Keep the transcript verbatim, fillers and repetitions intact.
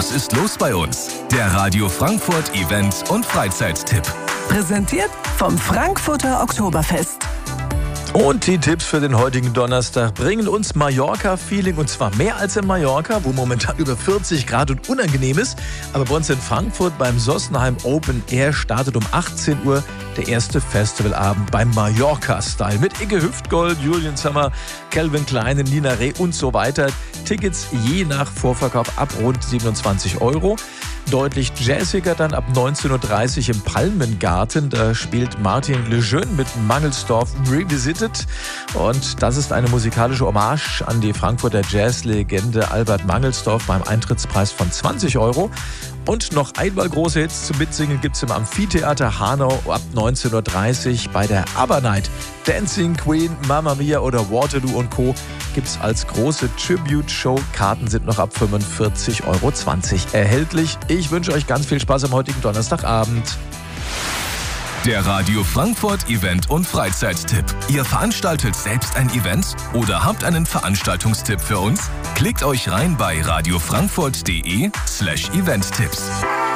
Was ist los bei uns? Der Radio Frankfurt Event- und Freizeittipp. Präsentiert vom Frankfurter Oktoberfest. Und die Tipps für den heutigen Donnerstag bringen uns Mallorca-Feeling, und zwar mehr als in Mallorca, wo momentan über vierzig Grad und unangenehm ist. Aber bei uns in Frankfurt beim Sossenheim Open Air startet um achtzehn Uhr der erste Festivalabend beim Mallorca-Style mit Icke Hüftgold, Julian Sommer, Calvin Klein, Nina Reh und so weiter. Tickets je nach Vorverkauf ab rund siebenundzwanzig Euro. Deutlich jazziger dann ab neunzehn Uhr dreißig im Palmengarten. Da spielt Martin Lejeune mit Mangelsdorf Revisited. Und das ist eine musikalische Hommage an die Frankfurter Jazzlegende Albert Mangelsdorf beim Eintrittspreis von zwanzig Euro. Und noch einmal große Hits zum Mitsingen gibt es im Amphitheater Hanau ab neunzehn Uhr dreißig bei der ABBA Night. Dancing Queen, Mamma Mia oder Waterloo und Co. gibt es als große Tribute-Show. Karten sind noch ab fünfundvierzig Euro zwanzig erhältlich. Ich wünsche euch ganz viel Spaß am heutigen Donnerstagabend. Der Radio Frankfurt Event- und Freizeittipp. Ihr veranstaltet selbst ein Event oder habt einen Veranstaltungstipp für uns? Klickt euch rein bei radiofrankfurt punkt de slash eventtipps.